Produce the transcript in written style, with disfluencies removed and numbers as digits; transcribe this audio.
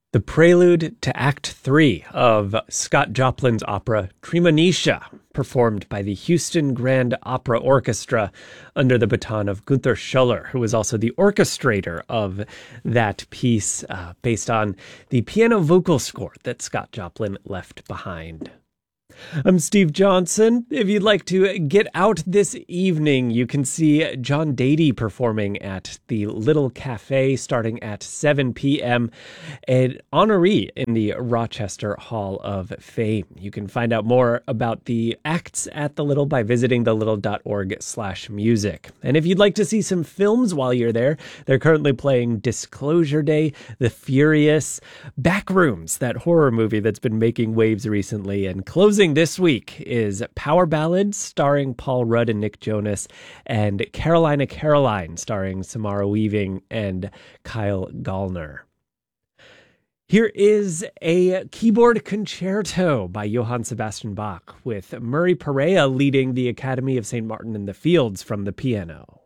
The prelude to Act 3 of Scott Joplin's opera Treemonisha, performed by the Houston Grand Opera Orchestra under the baton of Gunther Schuller, who was also the orchestrator of that piece based on the piano vocal score that Scott Joplin left behind. I'm Steve Johnson. If you'd like to get out this evening, you can see John Dady performing at the Little Cafe starting at 7 p.m. An honoree in the Rochester Hall of Fame. You can find out more about the acts at the Little by visiting thelittle.org/music. And if you'd like to see some films while you're there, they're currently playing Disclosure Day, The Furious, Backrooms, that horror movie that's been making waves recently, and closing this week is Power Ballads, starring Paul Rudd and Nick Jonas, and Carolina Caroline, starring Samara Weaving and Kyle Gallner. Here is a keyboard concerto by Johann Sebastian Bach, with Murray Perea leading the Academy of St. Martin in the Fields from the piano.